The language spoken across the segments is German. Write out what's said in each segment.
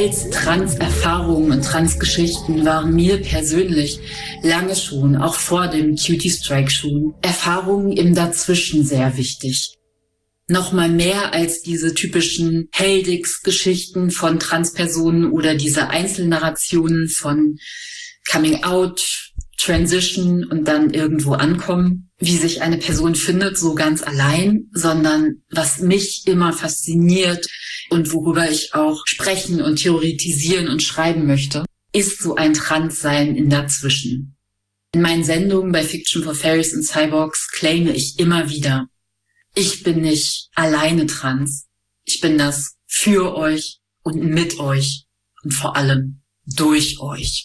Teils Trans-Erfahrungen und Trans-Geschichten waren mir persönlich lange schon, auch vor dem Cutie-Strike schon, Erfahrungen im Dazwischen sehr wichtig. Nochmal mehr als diese typischen Heldix-Geschichten von Transpersonen oder diese Einzelnarrationen von Coming Out, Transition und dann irgendwo ankommen, wie sich eine Person findet, so ganz allein, sondern was mich immer fasziniert und worüber ich auch sprechen und theoretisieren und schreiben möchte, ist so ein Transsein in dazwischen. In meinen Sendungen bei Fiction for Fairies und Cyborgs claime ich immer wieder: Ich bin nicht alleine trans. Ich bin das für euch und mit euch und vor allem durch euch.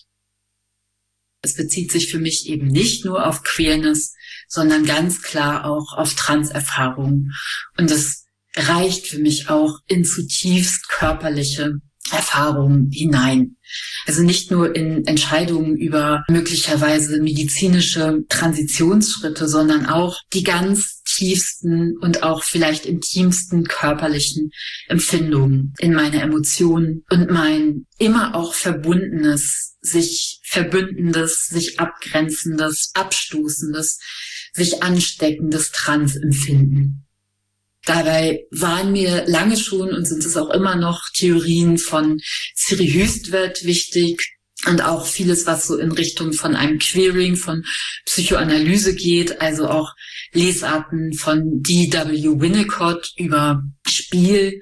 Es bezieht sich für mich eben nicht nur auf Queerness, sondern ganz klar auch auf Trans-Erfahrungen. Und es reicht für mich auch in zutiefst körperliche Erfahrungen hinein. Also nicht nur in Entscheidungen über möglicherweise medizinische Transitionsschritte, sondern auch die ganz tiefsten und auch vielleicht intimsten körperlichen Empfindungen in meine Emotionen und mein immer auch verbundenes, sich verbündendes, sich abgrenzendes, abstoßendes, sich ansteckendes Transempfinden. Dabei waren mir lange schon und sind es auch immer noch Theorien von Siri Hustvedt wichtig und auch vieles, was so in Richtung von einem Queering, von Psychoanalyse geht, also auch Lesarten von D.W. Winnicott über Spiel,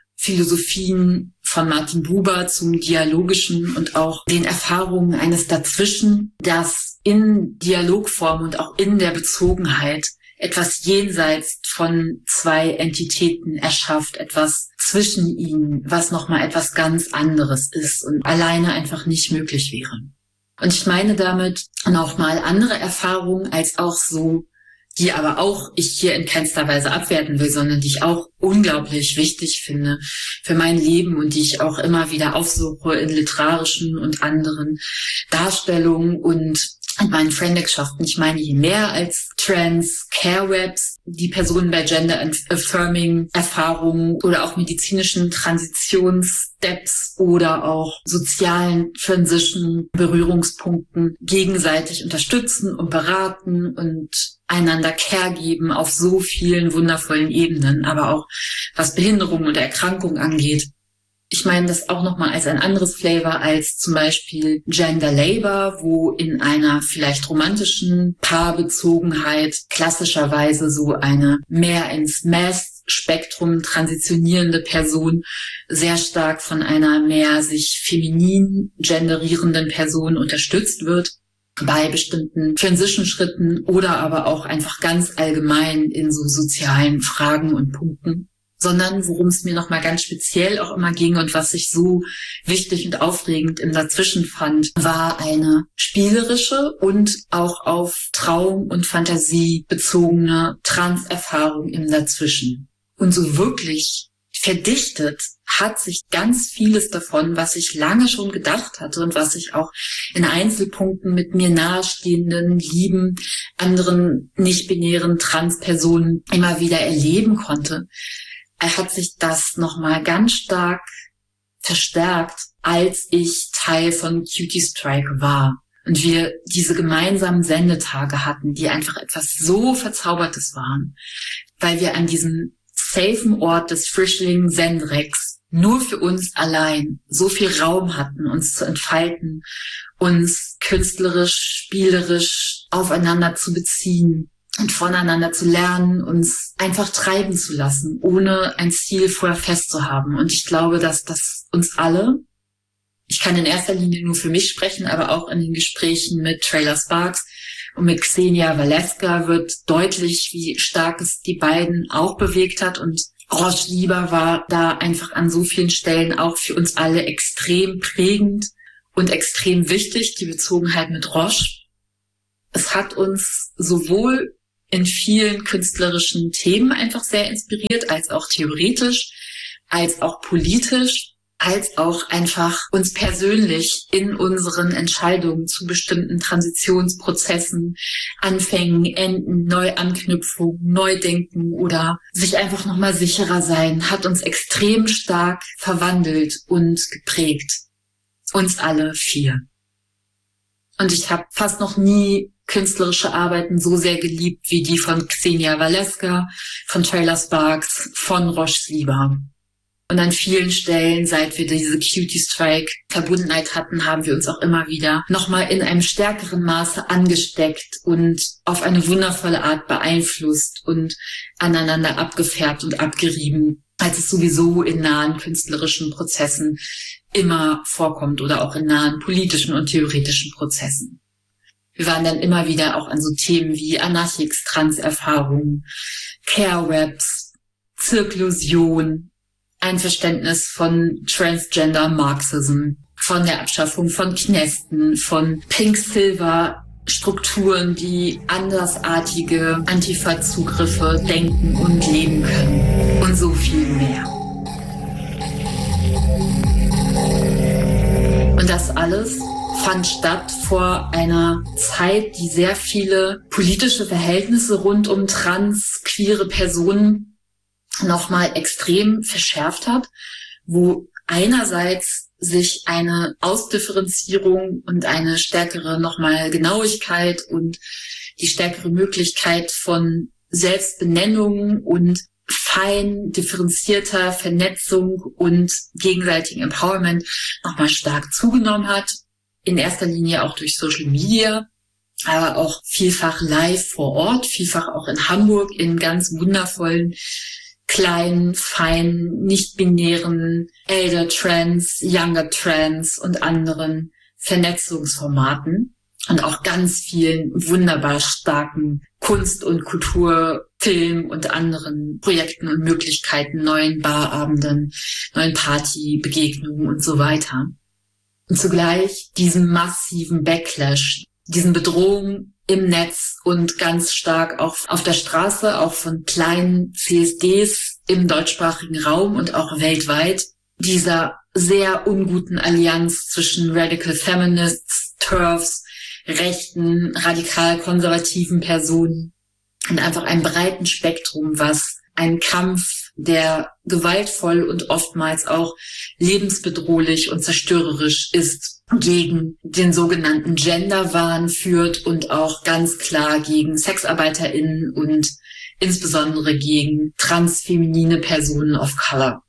Philosophien von Martin Buber zum Dialogischen und auch den Erfahrungen eines Dazwischen, das in Dialogform und auch in der Bezogenheit etwas jenseits von zwei Entitäten erschafft, etwas zwischen ihnen, was nochmal etwas ganz anderes ist und alleine einfach nicht möglich wäre. Und ich meine damit nochmal andere Erfahrungen als auch so, die aber auch ich hier in keinster Weise abwerten will, sondern die ich auch unglaublich wichtig finde für mein Leben und die ich auch immer wieder aufsuche in literarischen und anderen Darstellungen und in meinen Friendexschaften. Ich meine hier mehr als Trans, Care-Webs, die Personen bei Gender-Affirming Erfahrungen oder auch medizinischen Transitionssteps oder auch sozialen Transition-Berührungspunkten gegenseitig unterstützen und beraten und einander Care geben auf so vielen wundervollen Ebenen, aber auch was Behinderung und Erkrankung angeht. Ich meine das auch nochmal als ein anderes Flavor als zum Beispiel Gender Labor, wo in einer vielleicht romantischen Paarbezogenheit klassischerweise so eine mehr ins Mass-Spektrum transitionierende Person sehr stark von einer mehr sich feminin genderierenden Person unterstützt wird bei bestimmten Transition-Schritten oder aber auch einfach ganz allgemein in so sozialen Fragen und Punkten. Sondern worum es mir nochmal ganz speziell auch immer ging und was ich so wichtig und aufregend im Dazwischen fand, war eine spielerische und auch auf Traum und Fantasie bezogene Trans-Erfahrung im Dazwischen. Und so wirklich verdichtet hat sich ganz vieles davon, was ich lange schon gedacht hatte und was ich auch in Einzelpunkten mit mir nahestehenden, lieben, anderen nicht-binären Trans-Personen immer wieder erleben konnte, hat sich das nochmal ganz stark verstärkt, als ich Teil von Cutie Strike war. Und wir diese gemeinsamen Sendetage hatten, die einfach etwas so Verzaubertes waren, weil wir an diesem safen Ort des Frischling Sendrex nur für uns allein so viel Raum hatten, uns zu entfalten, uns künstlerisch, spielerisch aufeinander zu beziehen und voneinander zu lernen, uns einfach treiben zu lassen, ohne ein Ziel vorher festzuhaben. Und ich glaube, dass das uns alle, ich kann in erster Linie nur für mich sprechen, aber auch in den Gesprächen mit Trailer Sparks und mit Xenia Valeska wird deutlich, wie stark es die beiden auch bewegt hat. Und Roche Lieber war da einfach an so vielen Stellen auch für uns alle extrem prägend und extrem wichtig, die Bezogenheit mit Roche. Es hat uns sowohl in vielen künstlerischen Themen einfach sehr inspiriert, als auch theoretisch, als auch politisch. als auch einfach uns persönlich in unseren Entscheidungen zu bestimmten Transitionsprozessen, Anfängen, Enden, Neuanknüpfungen, Neudenken oder sich einfach nochmal sicherer sein, hat uns extrem stark verwandelt und geprägt. Uns alle 4. Und ich habe fast noch nie künstlerische Arbeiten so sehr geliebt wie die von Xenia Valeska, von Trailer Sparks, von Roche Sliwa. Und an vielen Stellen, seit wir diese Cutie Strike Verbundenheit hatten, haben wir uns auch immer wieder nochmal in einem stärkeren Maße angesteckt und auf eine wundervolle Art beeinflusst und aneinander abgefärbt und abgerieben, als es sowieso in nahen künstlerischen Prozessen immer vorkommt oder auch in nahen politischen und theoretischen Prozessen. Wir waren dann immer wieder auch an so Themen wie Anarchix, Trans-Erfahrungen, Care-Webs, Zirklusion, ein Verständnis von Transgender Marxism, von der Abschaffung von Knästen, von Pink-Silver-Strukturen, die andersartige Antifa-Zugriffe denken und leben können und so viel mehr. Und das alles fand statt vor einer Zeit, die sehr viele politische Verhältnisse rund um trans, queere Personen nochmal extrem verschärft hat, wo einerseits sich eine Ausdifferenzierung und eine stärkere nochmal Genauigkeit und die stärkere Möglichkeit von Selbstbenennung und fein differenzierter Vernetzung und gegenseitigem Empowerment nochmal stark zugenommen hat. In erster Linie auch durch Social Media, aber auch vielfach live vor Ort, vielfach auch in Hamburg in ganz wundervollen, kleinen, feinen, nicht-binären Elder Trans, Younger Trans und anderen Vernetzungsformaten und auch ganz vielen wunderbar starken Kunst- und Kultur-, Film- und anderen Projekten und Möglichkeiten, neuen Barabenden, neuen Partybegegnungen und so weiter. Und zugleich diesen massiven Backlash, diesen Bedrohungen im Netz und ganz stark auch auf der Straße, auch von kleinen CSDs im deutschsprachigen Raum und auch weltweit, dieser sehr unguten Allianz zwischen Radical Feminists, TERFs, rechten, radikal-konservativen Personen und einfach einem breiten Spektrum, was ein Kampf, der gewaltvoll und oftmals auch lebensbedrohlich und zerstörerisch ist, gegen den sogenannten Genderwahn führt und auch ganz klar gegen SexarbeiterInnen und insbesondere gegen transfeminine Personen of Color.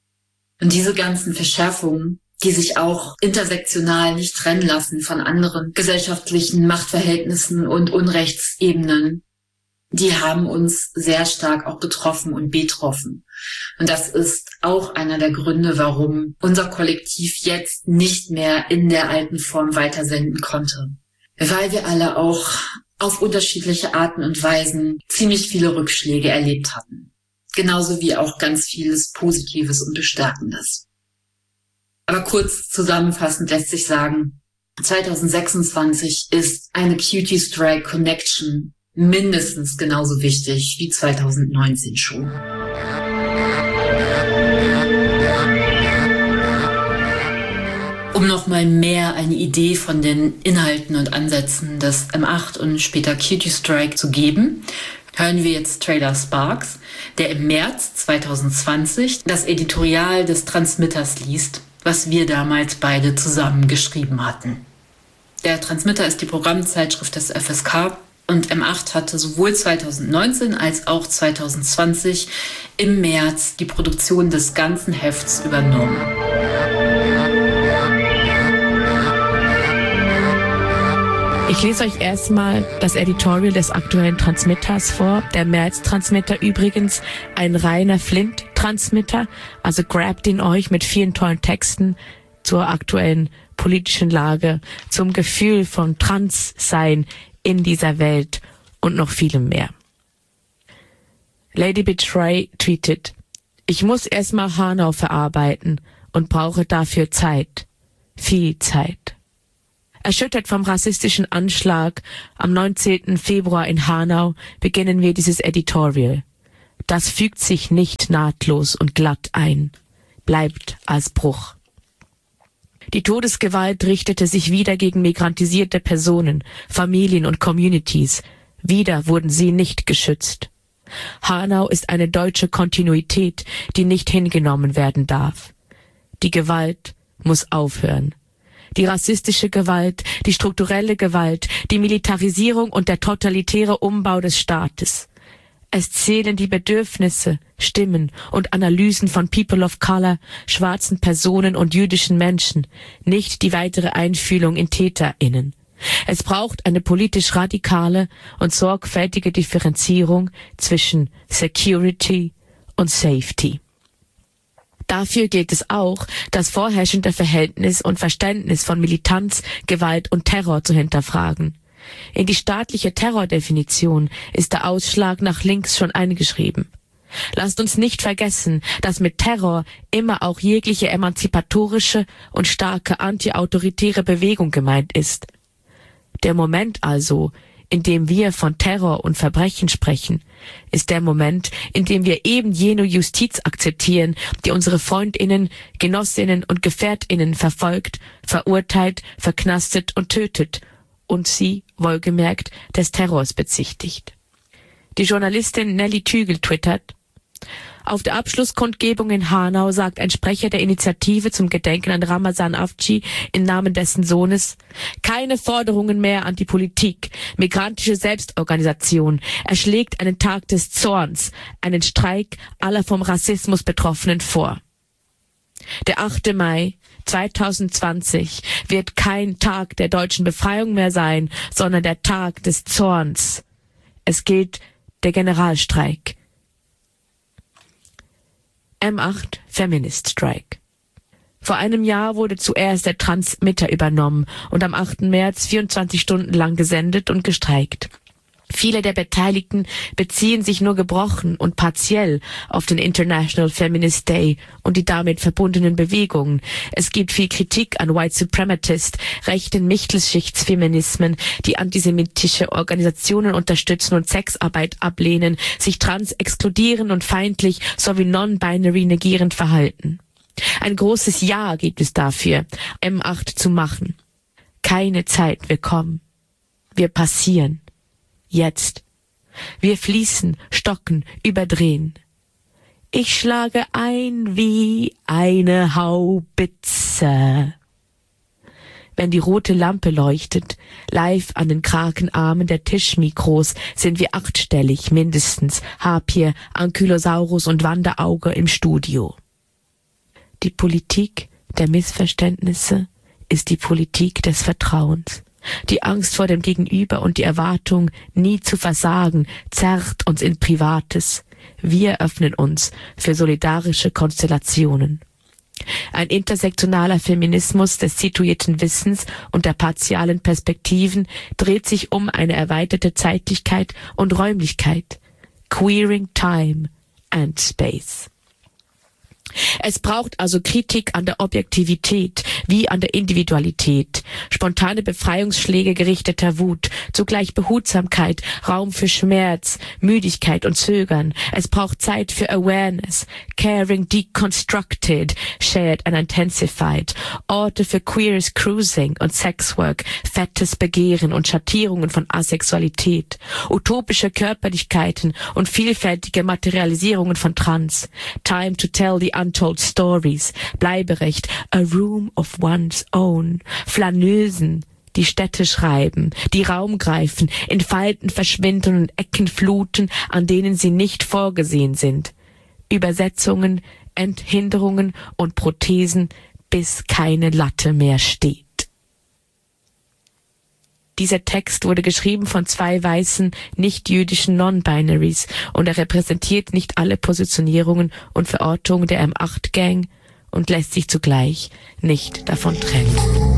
Und diese ganzen Verschärfungen, die sich auch intersektional nicht trennen lassen von anderen gesellschaftlichen Machtverhältnissen und Unrechtsebenen, die haben uns sehr stark auch getroffen und betroffen. Und das ist auch einer der Gründe, warum unser Kollektiv jetzt nicht mehr in der alten Form weitersenden konnte. Weil wir alle auch auf unterschiedliche Arten und Weisen ziemlich viele Rückschläge erlebt hatten. Genauso wie auch ganz vieles Positives und Bestärkendes. Aber kurz zusammenfassend lässt sich sagen, 2026 ist eine Cutie Strike Connection mindestens genauso wichtig wie 2019 schon. Um nochmal mehr eine Idee von den Inhalten und Ansätzen des M8 und später Cutie Strike zu geben, hören wir jetzt Trailer Sparks, der im März 2020 das Editorial des Transmitters liest, was wir damals beide zusammen geschrieben hatten. Der Transmitter ist die Programmzeitschrift des FSK und M8 hatte sowohl 2019 als auch 2020 im März die Produktion des ganzen Hefts übernommen. Ich lese euch erstmal das Editorial des aktuellen Transmitters vor. Der März-Transmitter übrigens ein reiner Flint-Transmitter, also grabt ihn euch mit vielen tollen Texten zur aktuellen politischen Lage, zum Gefühl von Transsein in dieser Welt und noch vielem mehr. Lady Betray tweetet: Ich muss erstmal Hanau verarbeiten und brauche dafür Zeit. Viel Zeit. Erschüttert vom rassistischen Anschlag am 19. Februar in Hanau beginnen wir dieses Editorial. Das fügt sich nicht nahtlos und glatt ein, bleibt als Bruch. Die Todesgewalt richtete sich wieder gegen migrantisierte Personen, Familien und Communities. Wieder wurden sie nicht geschützt. Hanau ist eine deutsche Kontinuität, die nicht hingenommen werden darf. Die Gewalt muss aufhören. Die rassistische Gewalt, die strukturelle Gewalt, die Militarisierung und der totalitäre Umbau des Staates. Es zählen die Bedürfnisse, Stimmen und Analysen von People of Color, schwarzen Personen und jüdischen Menschen, nicht die weitere Einfühlung in TäterInnen. Es braucht eine politisch radikale und sorgfältige Differenzierung zwischen Security und Safety. Dafür gilt es auch, das vorherrschende Verhältnis und Verständnis von Militanz, Gewalt und Terror zu hinterfragen. In die staatliche Terrordefinition ist der Ausschlag nach links schon eingeschrieben. Lasst uns nicht vergessen, dass mit Terror immer auch jegliche emanzipatorische und starke antiautoritäre Bewegung gemeint ist. Der Moment also, in dem wir von Terror und Verbrechen sprechen, ist der Moment, in dem wir eben jene Justiz akzeptieren, die unsere FreundInnen, Genossinnen und GefährtInnen verfolgt, verurteilt, verknastet und tötet und sie, wohlgemerkt, des Terrors bezichtigt. Die Journalistin Nelly Tügel twittert: Auf der Abschlusskundgebung in Hanau sagt ein Sprecher der Initiative zum Gedenken an Ramazan Afci im Namen dessen Sohnes: Keine Forderungen mehr an die Politik. Migrantische Selbstorganisation. Er schlägt einen Tag des Zorns, einen Streik aller vom Rassismus Betroffenen vor. Der 8. Mai 2020 wird kein Tag der deutschen Befreiung mehr sein, sondern der Tag des Zorns. Es gilt der Generalstreik. M8 Feminist Strike. Vor einem Jahr wurde zuerst der Transmitter übernommen und am 8. März 24 Stunden lang gesendet und gestreikt. Viele der Beteiligten beziehen sich nur gebrochen und partiell auf den International Feminist Day und die damit verbundenen Bewegungen. Es gibt viel Kritik an White Suprematist, rechten Mittelschichtsfeminismen, die antisemitische Organisationen unterstützen und Sexarbeit ablehnen, sich trans exkludieren und feindlich sowie non-binary negierend verhalten. Ein großes Ja gibt es dafür, M8 zu machen. Keine Zeit will kommen. Wir passieren. Jetzt. Wir fließen, stocken, überdrehen. Ich schlage ein wie eine Haubitze. Wenn die rote Lampe leuchtet, live an den Krakenarmen der Tischmikros, sind wir 8-stellig mindestens, Harpier, Ankylosaurus und Wanderauge im Studio. Die Politik der Missverständnisse ist die Politik des Vertrauens. Die Angst vor dem Gegenüber und die Erwartung, nie zu versagen, zerrt uns in Privates. Wir öffnen uns für solidarische Konstellationen. Ein intersektionaler Feminismus des situierten Wissens und der partialen Perspektiven dreht sich um eine erweiterte Zeitlichkeit und Räumlichkeit. Queering Time and Space. Es braucht also Kritik an der Objektivität wie an der Individualität, spontane Befreiungsschläge gerichteter Wut, zugleich Behutsamkeit, Raum für Schmerz, Müdigkeit und Zögern. Es braucht Zeit für Awareness, Caring Deconstructed, Shared and Intensified, Orte für queeres Cruising und Sexwork, fettes Begehren und Schattierungen von Asexualität, utopische Körperlichkeiten und vielfältige Materialisierungen von Trans, Time to tell the untold stories, Bleiberecht, a room of one's own, Flaneusen, die Städte schreiben, die Raum greifen, in Falten verschwinden und Ecken fluten, an denen sie nicht vorgesehen sind. Übersetzungen, Enthinderungen und Prothesen, bis keine Latte mehr steht. Dieser Text wurde geschrieben von 2 weißen, nicht-jüdischen Non-Binaries und er repräsentiert nicht alle Positionierungen und Verortungen der M8-Gang und lässt sich zugleich nicht davon trennen.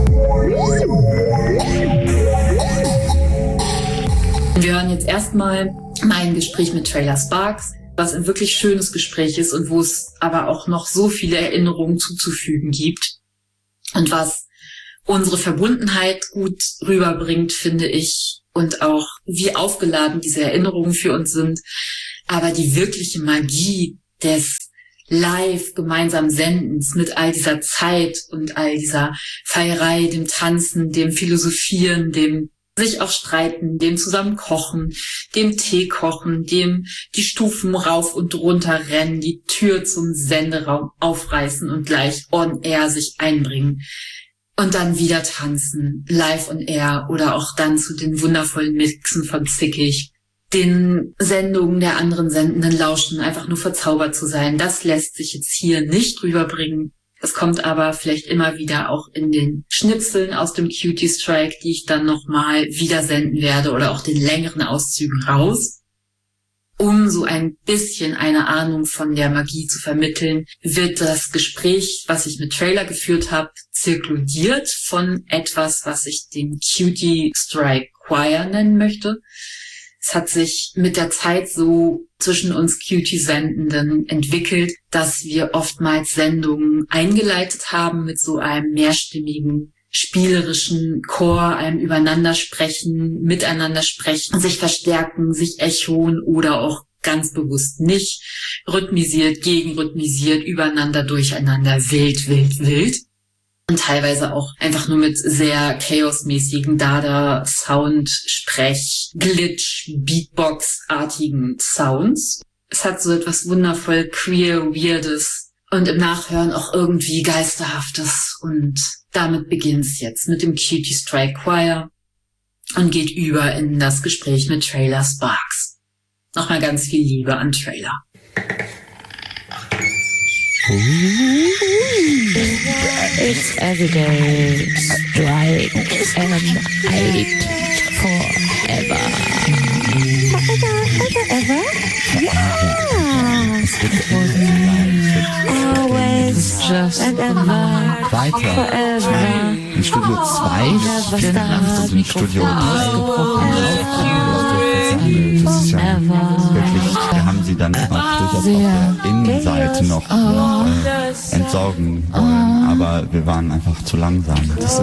Wir hören jetzt erstmal mein Gespräch mit Trailer Sparks, was ein wirklich schönes Gespräch ist und wo es aber auch noch so viele Erinnerungen zuzufügen gibt und was unsere Verbundenheit gut rüberbringt, finde ich, und auch wie aufgeladen diese Erinnerungen für uns sind. Aber die wirkliche Magie des live gemeinsam Sendens mit all dieser Zeit und all dieser Feierei, dem Tanzen, dem Philosophieren, dem sich auch streiten, dem zusammen kochen, dem Tee kochen, dem die Stufen rauf und runter rennen, die Tür zum Senderaum aufreißen und gleich on air sich einbringen. Und dann wieder tanzen, live on air oder auch dann zu den wundervollen Mixen von Zickig, den Sendungen der anderen Sendenden lauschen, einfach nur verzaubert zu sein. Das lässt sich jetzt hier nicht rüberbringen. Das kommt aber vielleicht immer wieder auch in den Schnipseln aus dem Cutie Strike, die ich dann nochmal wieder senden werde oder auch den längeren Auszügen raus. Um so ein bisschen eine Ahnung von der Magie zu vermitteln, wird das Gespräch, was ich mit Trailer geführt habe, zirkuliert von etwas, was ich den Cutie Strike Choir nennen möchte. Es hat sich mit der Zeit so zwischen uns Cutie-Sendenden entwickelt, dass wir oftmals Sendungen eingeleitet haben mit so einem mehrstimmigen, spielerischen Chor, einem Übereinandersprechen, Miteinandersprechen, sich verstärken, sich echoen oder auch ganz bewusst nicht, rhythmisiert, gegenrhythmisiert, übereinander, durcheinander, wild, wild, wild. Und teilweise auch einfach nur mit sehr chaosmäßigen Dada, Sound, Sprech, Glitch, Beatbox-artigen Sounds. Es hat so etwas wundervoll queer, weirdes und im Nachhören auch irgendwie geisterhaftes. Und damit beginnt's jetzt mit dem Cutie Strike Choir und geht über in das Gespräch mit Trailer Sparks. Nochmal ganz viel Liebe an Trailer. It's everyday strike and hate forever. Forever? Yes! Always just and ever. Weiter. Forever. In Studio 2 und in Studio 3 das ist ja wirklich, wir haben sie dann auch durchaus auf der Innenseite noch entsorgen wollen, aber wir waren einfach zu langsam. Das